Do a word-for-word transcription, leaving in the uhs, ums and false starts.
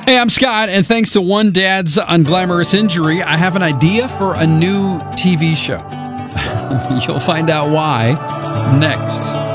Hey, I'm Scott, and thanks to one dad's unglamorous injury, I have an idea for a new T V show. You'll find out why next.